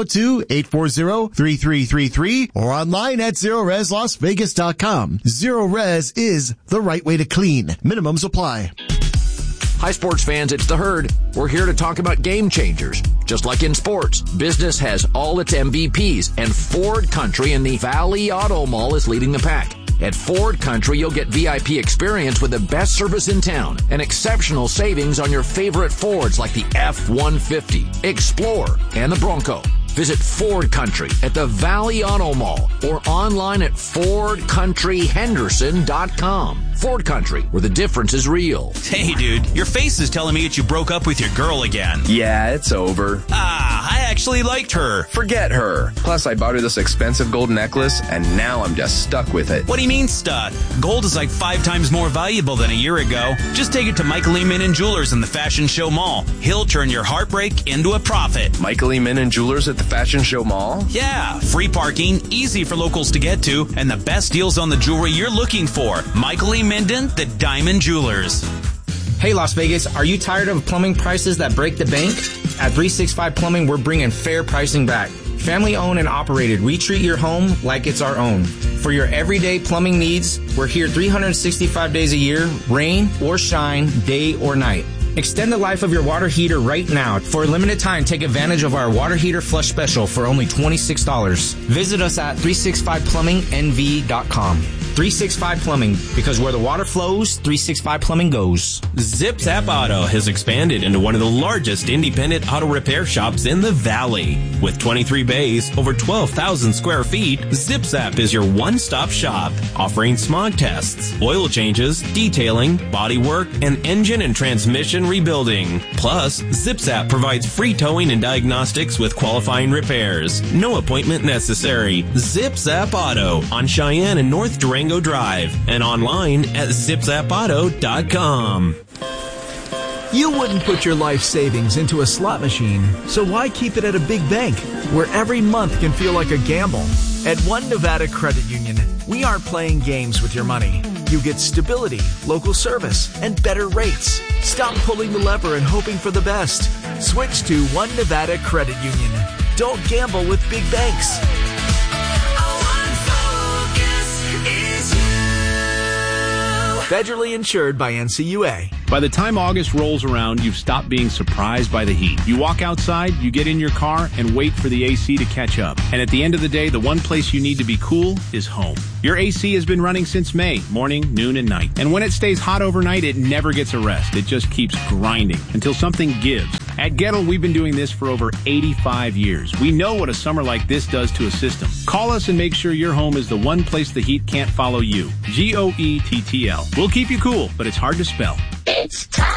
[SPEAKER 6] 702-840-3333 or online at ZeroResLasVegas.com. Zero Res is the right way to clean. Minimums apply.
[SPEAKER 3] Hi, sports fans, it's The Herd. We're here to talk about game changers. Just like in sports, business has all its MVPs, and Ford Country in the Valley Auto Mall is leading the pack. At Ford Country, you'll get VIP experience with the best service in town and exceptional savings on your favorite Fords like the F-150, Explorer, and the Bronco. Visit Ford Country at the Valley Auto Mall or online at FordCountryHenderson.com. Ford Country, where the difference is real.
[SPEAKER 5] Hey, dude, your face is telling me that you broke up with your girl again.
[SPEAKER 23] Yeah, it's over.
[SPEAKER 5] I actually liked her.
[SPEAKER 23] Forget her. Plus, I bought her this expensive gold necklace, and now I'm just stuck with it.
[SPEAKER 5] What do you mean stuck? Gold is like 5 times more valuable than a year ago. Just take it to Michael E. Minnan Jewelers in the Fashion Show Mall. He'll turn your heartbreak into a profit.
[SPEAKER 23] Michael E. Minnan Jewelers at the Fashion Show Mall?
[SPEAKER 5] Yeah, free parking, easy for locals to get to, and the best deals on the jewelry you're looking for. Michael E. Minden, the Diamond Jewelers.
[SPEAKER 24] Hey, Las Vegas, are you tired of plumbing prices that break the bank? At 365 Plumbing, we're bringing fair pricing back. Family owned and operated, we treat your home like it's our own. For your everyday plumbing needs, we're here 365 days a year, rain or shine, day or night. Extend the life of your water heater right now. For a limited time, take advantage of our water heater flush special for only $26. Visit us at 365plummingnv.com. 365 Plumbing, because where the water flows, 365 Plumbing goes.
[SPEAKER 25] Zip Zap Auto has expanded into one of the largest independent auto repair shops in the Valley. With 23 bays, over 12,000 square feet, Zip Zap is your one-stop shop, offering smog tests, oil changes, detailing, body work, and engine and transmission rebuilding. Plus, Zip Zap provides free towing and diagnostics with qualifying repairs. No appointment necessary. Zip Zap Auto on Cheyenne and North Durango Drive and online at zipzapauto.com.
[SPEAKER 26] You wouldn't put your life savings into a slot machine, so why keep it at a big bank where every month can feel like a gamble? At One Nevada Credit Union, we aren't playing games with your money. You get stability, local service, and better rates. Stop pulling the lever and hoping for the best. Switch to One Nevada Credit Union. Don't gamble with big banks. Federally insured by NCUA.
[SPEAKER 27] By the time August rolls around, you've stopped being surprised by the heat. You walk outside, you get in your car, and wait for the AC to catch up. And at the end of the day, the one place you need to be cool is home. Your AC has been running since May, morning, noon, and night. And when it stays hot overnight, it never gets a rest. It just keeps grinding until something gives. At Gettle, we've been doing this for over 85 years. We know what a summer like this does to a system. Call us and make sure your home is the one place the heat can't follow you. GOETTL. We'll keep you cool, but it's hard to spell.
[SPEAKER 28] It's time.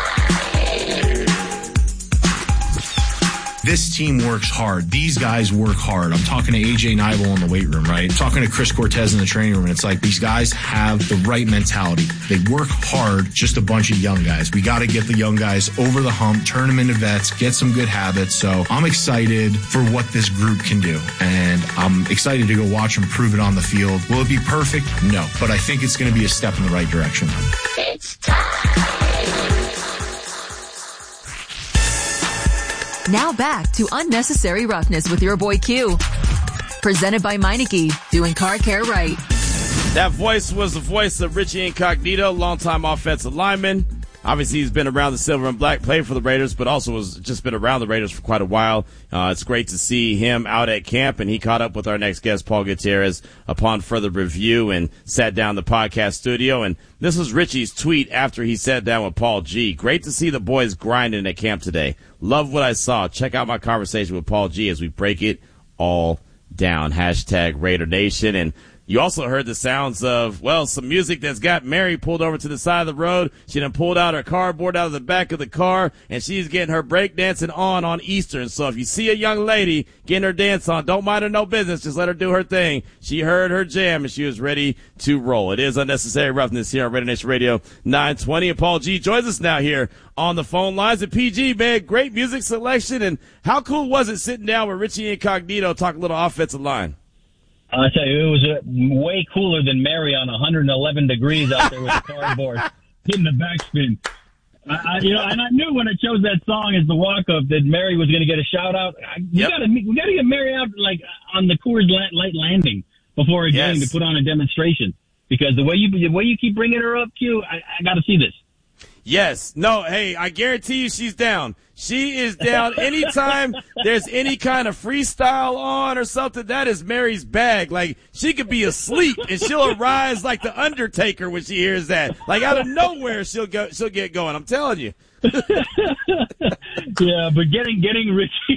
[SPEAKER 28] This team works hard. These guys work hard. I'm talking to AJ Nibel in the weight room, right? I'm talking to Chris Cortez in the training room, and it's like these guys have the right mentality. They work hard, just a bunch of young guys. We got to get the young guys over the hump, turn them into vets, get some good habits. So I'm excited for what this group can do, and I'm excited to go watch them prove it on the field. Will it be perfect? No, but I think it's going to be a step in the right direction. It's time.
[SPEAKER 1] Now back to Unnecessary Roughness with your boy Q. Presented by Meineke, doing car care right.
[SPEAKER 20] That voice was the voice of Richie Incognito, longtime offensive lineman. Obviously, he's been around the silver and black, played for the Raiders, but also has just been around the Raiders for quite a while. It's great to see him out at camp, and he caught up with our next guest, Paul Gutierrez, upon further review and sat down in the podcast studio. And this was Richie's tweet after he sat down with Paul G. Great to see the boys grinding at camp today. Love what I saw. Check out my conversation with Paul G as we break it all down. Hashtag Raider Nation. And you also heard the sounds of, well, some music that's got Mary pulled over to the side of the road. She done pulled out her cardboard out of the back of the car, and she's getting her break dancing on Eastern. So if you see a young lady getting her dance on, don't mind her no business. Just let her do her thing. She heard her jam, and she was ready to roll. It is Unnecessary Roughness here on Raider Nation Radio 920. And Paul G joins us now here on the phone lines. And PG, man, great music selection. And how cool was it sitting down with Richie Incognito, talk a little offensive line?
[SPEAKER 29] I tell you, it was way cooler than Mary on 111 degrees out there with the cardboard, hitting the backspin. And I knew when I chose that song as the walk-up that Mary was going to get a shout-out. We got to get Mary out like on the Coors Light landing before a game to put on a demonstration, because the way you keep bringing her up, Q, I got to see this.
[SPEAKER 20] Yes. No, hey, I guarantee you she's down. She is down anytime there's any kind of freestyle on or something. That is Mary's bag. Like, she could be asleep and she'll arise like the Undertaker when she hears that. Like, out of nowhere, she'll get going. I'm telling you.
[SPEAKER 29] Yeah, but getting Richie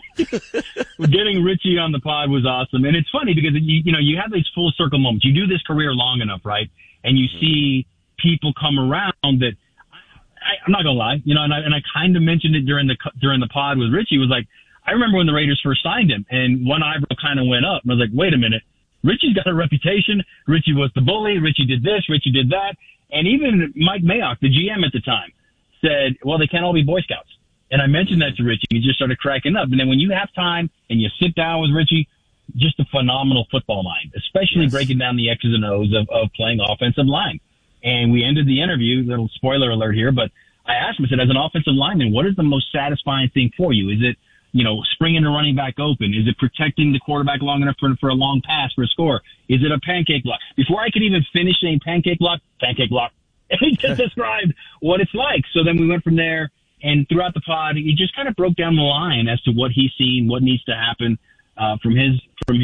[SPEAKER 29] on the pod was awesome. And it's funny because you have these full circle moments. You do this career long enough, right? And you see people come around that I'm not gonna lie, and I kind of mentioned it during the pod with Richie. Was like, I remember when the Raiders first signed him, and one eyebrow kind of went up. And I was like, wait a minute, Richie's got a reputation. Richie was the bully. Richie did this. Richie did that. And even Mike Mayock, the GM at the time, said, well, they can't all be Boy Scouts. And I mentioned that to Richie. He just started cracking up. And then when you have time and you sit down with Richie, just a phenomenal football mind, especially breaking down the X's and O's of playing offensive line. And we ended the interview, little spoiler alert here, but I asked him, I said, as an offensive lineman, what is the most satisfying thing for you? Is it, springing the running back open? Is it protecting the quarterback long enough for a long pass for a score? Is it a pancake block? Before I could even finish saying pancake block. He just described what it's like. So then we went from there, and throughout the pod, he just kind of broke down the line as to what he's seen, what needs to happen from his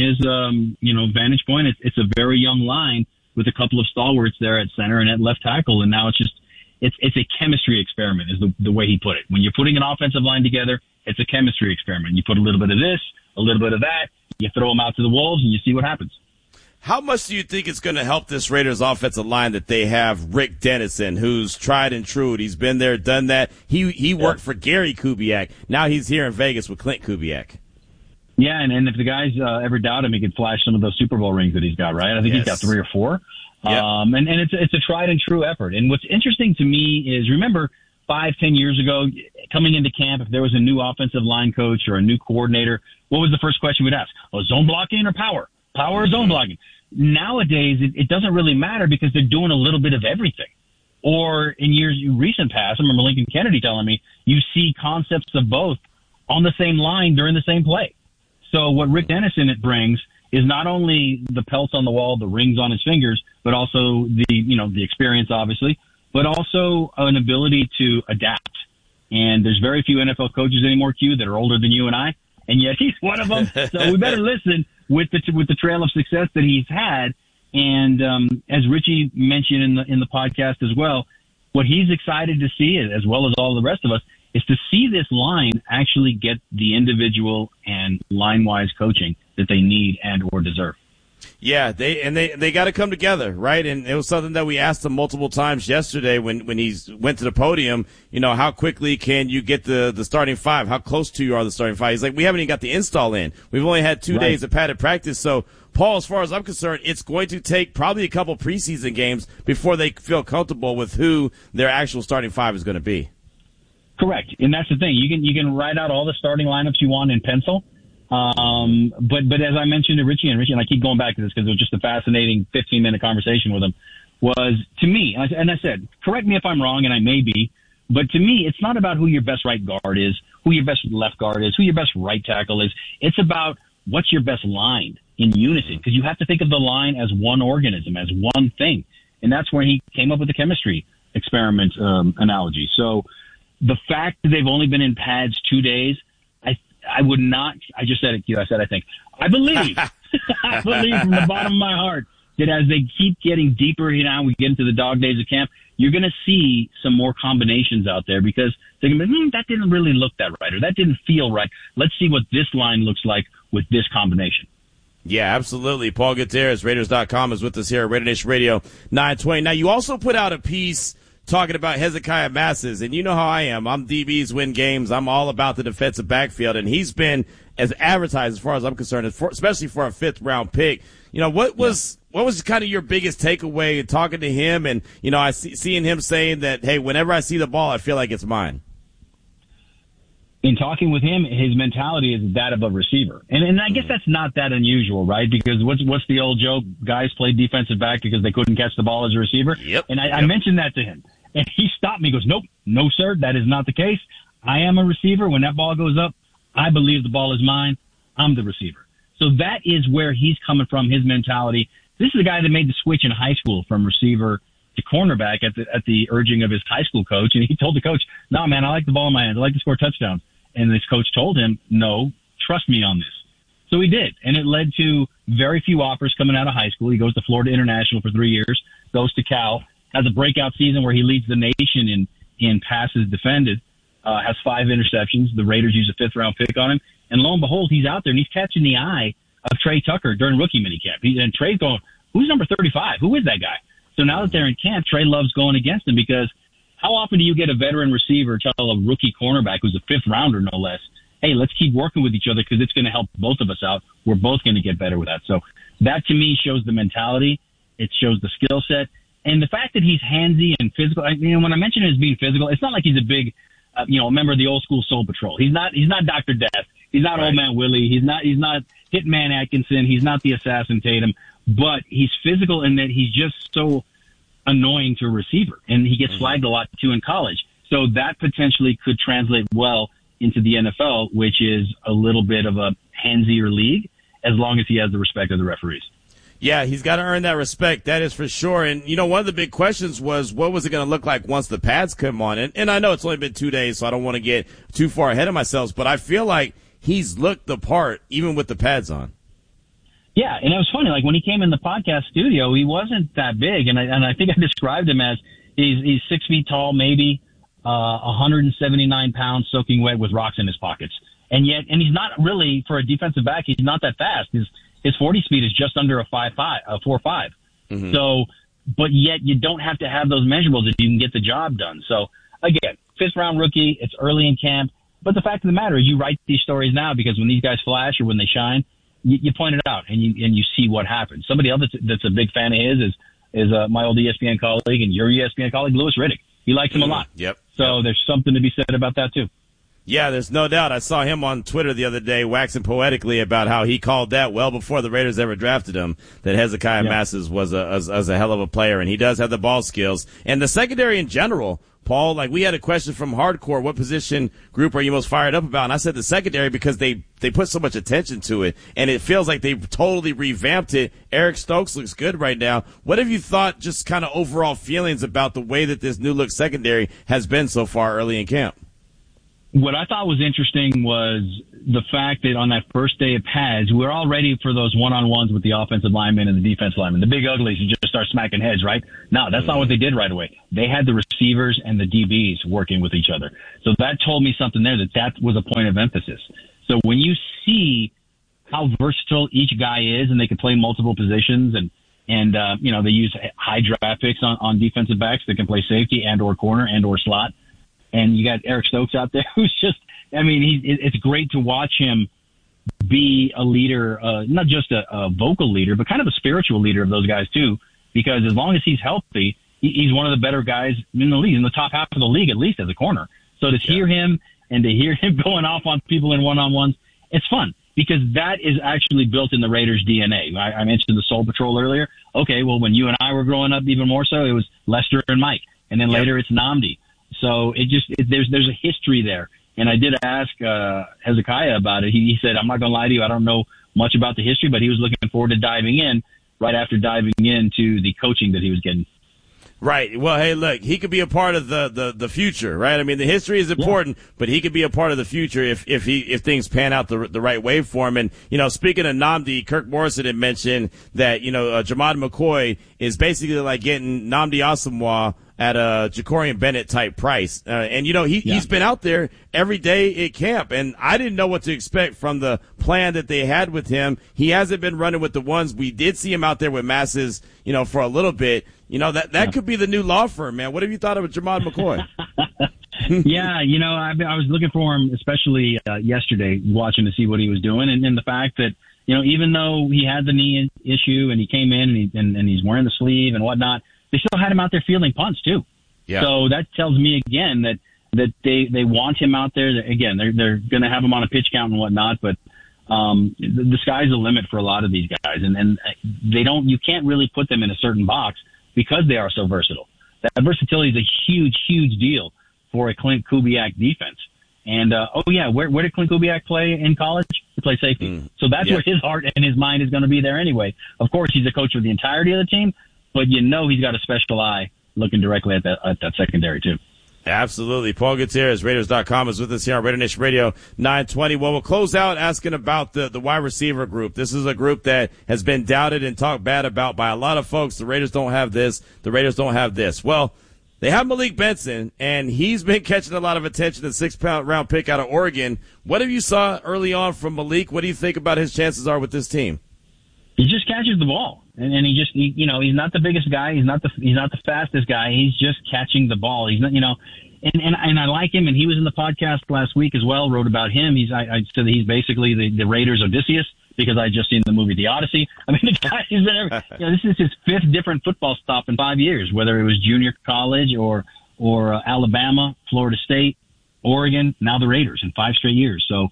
[SPEAKER 29] vantage point. It's a very young line with a couple of stalwarts there at center and at left tackle, and now it's a chemistry experiment is the way he put it. When you're putting an offensive line together, it's a chemistry experiment. You put a little bit of this, a little bit of that, you throw them out to the wolves, and you see what happens.
[SPEAKER 20] How much do you think it's going to help this Raiders offensive line that they have Rick Dennison, who's tried and true? He's been there, done that. He worked for Gary Kubiak. Now he's here in Vegas with Clint Kubiak.
[SPEAKER 29] Yeah, and if the guys ever doubt him, he could flash some of those Super Bowl rings that he's got, right? I think he's got 3 or 4. Yep. And it's a tried and true effort. And what's interesting to me is, remember 5-10 years ago, coming into camp, if there was a new offensive line coach or a new coordinator, what was the first question we'd ask? Oh, zone blocking or power? Power or zone blocking? Nowadays, it doesn't really matter because they're doing a little bit of everything. Or in recent past, I remember Lincoln Kennedy telling me, you see concepts of both on the same line during the same play. So what Rick Dennison brings is not only the pelts on the wall, the rings on his fingers, but also the experience, obviously, but also an ability to adapt. And there's very few NFL coaches anymore, Q, that are older than you and I, and yet he's one of them. So we better listen with the trail of success that he's had. And as Richie mentioned in the podcast as well, what he's excited to see, as well as all the rest of us, is to see this line actually get the individual and line-wise coaching that they need and or deserve.
[SPEAKER 20] Yeah, they got to come together, right? And it was something that we asked him multiple times yesterday when he went to the podium. How quickly can you get the starting 5? How close to you are the starting 5? He's like, we haven't even got the install in. We've only had 2 days of padded practice. So, Paul, as far as I'm concerned, it's going to take probably a couple preseason games before they feel comfortable with who their actual starting 5 is going to be.
[SPEAKER 29] Correct, and that's the thing. You can write out all the starting lineups you want in pencil. But as I mentioned to Richie, and I keep going back to this because it was just a fascinating 15-minute conversation with him, was to me, and I said, correct me if I'm wrong, and I may be, but to me, it's not about who your best right guard is, who your best left guard is, who your best right tackle is. It's about what's your best line in unison, because you have to think of the line as one organism, as one thing. And that's where he came up with the chemistry experiment analogy. So the fact that they've only been in pads 2 days, I would not, I just said it, Q, I said I think. I believe, I believe from the bottom of my heart that as they keep getting deeper we get into the dog days of camp, you're going to see some more combinations out there because they're going to be, that didn't really look that right, or that didn't feel right. Let's see what this line looks like with this combination.
[SPEAKER 20] Yeah, absolutely. Paul Gutierrez, Raiders.com, is with us here at Raider Nation Radio 920. Now, you also put out a piece talking about Hezekiah Masses, and you know how I am. I'm DBs win games. I'm all about the defensive backfield, and he's been as advertised as far as I'm concerned, especially for a 5th-round pick. What was kind of your biggest takeaway in talking to him? And, I seeing him saying that, hey, whenever I see the ball, I feel like it's mine.
[SPEAKER 29] In talking with him, his mentality is that of a receiver. And I guess that's not that unusual, right? Because what's the old joke? Guys played defensive back because they couldn't catch the ball as a receiver.
[SPEAKER 20] Yep.
[SPEAKER 29] And I mentioned that to him. And he stopped me. He goes, nope, no, sir, that is not the case. I am a receiver. When that ball goes up, I believe the ball is mine. I'm the receiver. So that is where he's coming from, his mentality. This is a guy that made the switch in high school from receiver to cornerback at the urging of his high school coach. And he told the coach, "No, man, I like the ball in my hands. I like to score touchdowns." And this coach told him, "No, trust me on this." So he did. And it led to very few offers coming out of high school. He goes to Florida International for 3 years, goes to Cal, has a breakout season where he leads the nation in passes defended, has 5 interceptions. The Raiders use a 5th-round pick on him. And lo and behold, he's out there and he's catching the eye of Trey Tucker during rookie minicamp. And Trey's going, "Who's number 35? Who is that guy?" So now that they're in camp, Trey loves going against him because how often do you get a veteran receiver tell a rookie cornerback who's a 5th-rounder, no less, "Hey, let's keep working with each other because it's going to help both of us out. We're both going to get better with that." So that, to me, shows the mentality. It shows the skill set. And the fact that he's handsy and physical, when I mention him as being physical, it's not like he's a big, a member of the old school Soul Patrol. He's not Dr. Death. He's not Old Man Willie. He's not Hitman Atkinson. He's not the Assassin Tatum. But he's physical in that he's just so annoying to a receiver. And he gets flagged a lot, too, in college. So that potentially could translate well into the NFL, which is a little bit of a handsier league, as long as he has the respect of the referees.
[SPEAKER 20] Yeah, he's got to earn that respect. That is for sure. And, one of the big questions was, what was it going to look like once the pads come on? And I know it's only been 2 days, so I don't want to get too far ahead of myself, but I feel like he's looked the part even with the pads on.
[SPEAKER 29] Yeah, and it was funny. Like when he came in the podcast studio, he wasn't that big, and I think I described him as he's 6 feet tall, maybe 179 pounds, soaking wet with rocks in his pockets, and he's not really, for a defensive back, he's not that fast. His 40 speed is just under a 4.5. Mm-hmm. So, but yet you don't have to have those measurables if you can get the job done. So again, 5th-round rookie. It's early in camp, but the fact of the matter is, you write these stories now because when these guys flash or when they shine, you point it out and you see what happens. Somebody else that's a big fan of his is my old ESPN colleague and your ESPN colleague, Louis Riddick. He likes him a lot.
[SPEAKER 20] Yep.
[SPEAKER 29] So there's something to be said about that too.
[SPEAKER 20] Yeah, there's no doubt. I saw him on Twitter the other day waxing poetically about how he called that well before the Raiders ever drafted him, that Hezekiah Masses was a hell of a player, and he does have the ball skills. And the secondary in general, Paul, like we had a question from Hardcore, what position group are you most fired up about? And I said the secondary because they put so much attention to it, and it feels like they've totally revamped it. Eric Stokes looks good right now. What have you thought, just kind of overall feelings about the way that this new look secondary has been so far early in camp?
[SPEAKER 29] What I thought was interesting was the fact that on that first day of pads, we're all ready for those one-on-ones with the offensive linemen and the defensive linemen, the big uglies who just start smacking heads, right? No, that's not what they did right away. They had the receivers and the DBs working with each other. So that told me something there, that was a point of emphasis. So when you see how versatile each guy is and they can play multiple positions and they use high draft picks on defensive backs that can play safety and or corner and or slot. And you got Eric Stokes out there who's just, it's great to watch him be a leader, not just a vocal leader, but kind of a spiritual leader of those guys too, because as long as he's healthy, he's one of the better guys in the league, in the top half of the league, at least as a corner. So to hear him and to hear him going off on people in one-on-ones, it's fun because that is actually built in the Raiders' DNA. I mentioned the Soul Patrol earlier. Okay, well, when you and I were growing up even more so, it was Lester and Mike. And then later it's Nnamdi. So there's a history there. And I did ask Hezekiah about it. He said, I'm not going to lie to you, I don't know much about the history, but he was looking forward to diving in right after diving into the coaching that he was getting.
[SPEAKER 20] Right. Well, hey, look, he could be a part of the future, right? I mean, the history is important, but he could be a part of the future if things pan out the right way for him. And, speaking of Nnamdi, Kirk Morrison had mentioned that, Jamad McCoy is basically like getting Nnamdi Asomugha at a Jacorian Bennett type price. He's been out there every day at camp, and I didn't know what to expect from the plan that they had with him. He hasn't been running with the ones. We did see him out there with Masses, for a little bit. That could be the new law firm, man. What have you thought of Jamad McCoy?
[SPEAKER 29] Yeah, I was looking for him, especially yesterday, watching to see what he was doing, and the fact that, even though he had the knee issue and he came in and he's wearing the sleeve and whatnot, they still had him out there fielding punts too. Yeah. So that tells me again that they want him out there. Again, they're going to have him on a pitch count and whatnot, but the sky's the limit for a lot of these guys, and you can't really put them in a certain box because they are so versatile. That versatility is a huge, huge deal for a Clint Kubiak defense. And where did Clint Kubiak play in college? He played safety. So that's where his heart and his mind is going to be there anyway. Of course, he's a coach for the entirety of the team, but he's got a special eye looking directly at that secondary too.
[SPEAKER 20] Absolutely. Paul Gutierrez, Raiders.com, is with us here on Raider Nation Radio 920. Well, we'll close out asking about the wide receiver group. This is a group that has been doubted and talked bad about by a lot of folks. The Raiders don't have this. The Raiders don't have this. Well, they have Malik Benson, and he's been catching a lot of attention, the 6th round pick out of Oregon. What have you saw early on from Malik? What do you think about his chances are with this team?
[SPEAKER 29] He just catches the ball, and he's not the biggest guy. He's not the fastest guy. He's just catching the ball. He's not, and I like him. And he was in the podcast last week as well. Wrote about him. I said that he's basically the Raiders' Odysseus because I just seen the movie The Odyssey. I mean, the guy has been this is his 5th different football stop in 5 years, whether it was junior college or Alabama, Florida State, Oregon, now the Raiders in 5 straight years. So,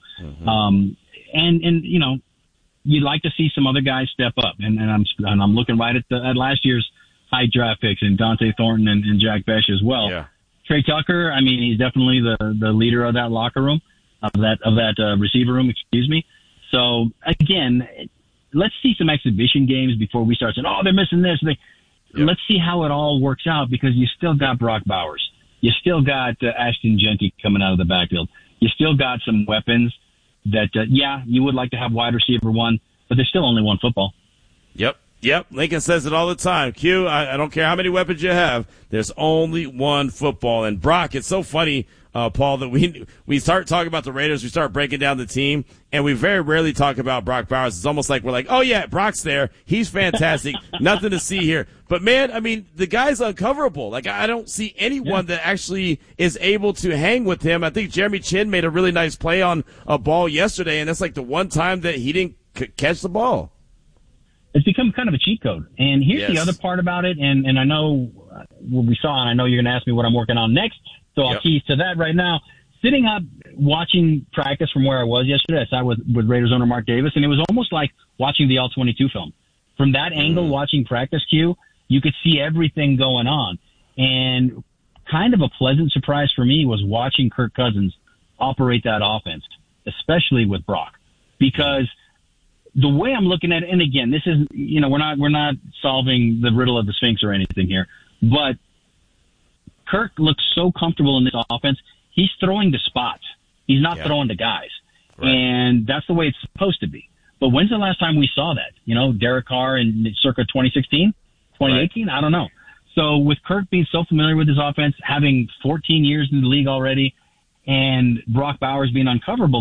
[SPEAKER 29] you'd like to see some other guys step up, and I'm looking right at last year's high draft picks and Dante Thornton and Jack Besh as well.
[SPEAKER 20] Yeah.
[SPEAKER 29] Trey Tucker, I mean, he's definitely the leader of that locker room, of that receiver room, excuse me. So again, let's see some exhibition games before we start saying, oh, they're missing this. Let's see how it all works out, because you still got Brock Bowers, you still got Ashton Genty coming out of the backfield, you still got some weapons. That, you would like to have wide receiver one, but there's still only one football.
[SPEAKER 20] Yep. Lincoln says it all the time. Q, I don't care how many weapons you have, there's only one football. And Brock, it's so funny, Paul, that we start talking about the Raiders, we start breaking down the team, and we very rarely talk about Brock Bowers. It's almost like we're like, oh yeah, Brock's there, he's fantastic, nothing to see here. But man, I mean, the guy's uncoverable. Like, I don't see anyone that actually is able to hang with him. I think Jeremy Chin made a really nice play on a ball yesterday, and that's like the one time that he didn't catch the ball.
[SPEAKER 29] It's become kind of a cheat code. And here's the other part about it, and I know what we saw, and I know you're going to ask me what I'm working on next, so I'll tease to that right now. Sitting up watching practice from where I was yesterday, I sat with Raiders owner Mark Davis, and it was almost like watching the All-22 film. From that angle, watching practice, Q, you could see everything going on. And kind of a pleasant surprise for me was watching Kirk Cousins operate that offense, especially with Brock, because the way I'm looking at it, and again, this is, we're not solving the riddle of the Sphinx or anything here, but Kirk looks so comfortable in this offense. He's throwing to spots. He's not throwing to guys. Right. And that's the way it's supposed to be. But when's the last time we saw that? Derek Carr in circa 2016, 2018? Right. I don't know. So with Kirk being so familiar with his offense, having 14 years in the league already, and Brock Bowers being uncoverable